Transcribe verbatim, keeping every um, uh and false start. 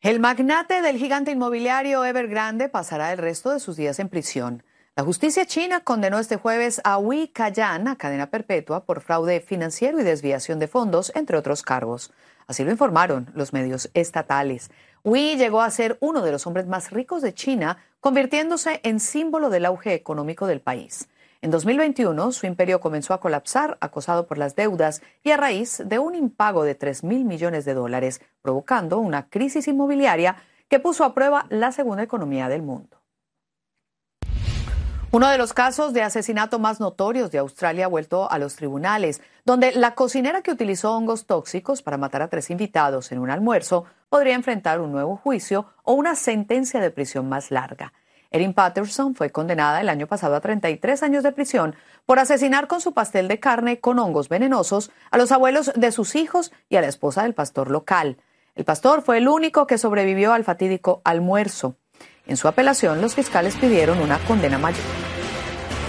El magnate del gigante inmobiliario Evergrande pasará el resto de sus días en prisión. La justicia china condenó este jueves a Wei Kayan a cadena perpetua por fraude financiero y desviación de fondos, entre otros cargos. Así lo informaron los medios estatales. Wei llegó a ser uno de los hombres más ricos de China, convirtiéndose en símbolo del auge económico del país. En dos mil veintiuno, su imperio comenzó a colapsar, acosado por las deudas y a raíz de un impago de tres mil millones de dólares, provocando una crisis inmobiliaria que puso a prueba la segunda economía del mundo. Uno de los casos de asesinato más notorios de Australia ha vuelto a los tribunales, donde la cocinera que utilizó hongos tóxicos para matar a tres invitados en un almuerzo podría enfrentar un nuevo juicio o una sentencia de prisión más larga. Erin Patterson fue condenada el año pasado a treinta y tres años de prisión por asesinar con su pastel de carne con hongos venenosos a los abuelos de sus hijos y a la esposa del pastor local. El pastor fue el único que sobrevivió al fatídico almuerzo. En su apelación, los fiscales pidieron una condena mayor.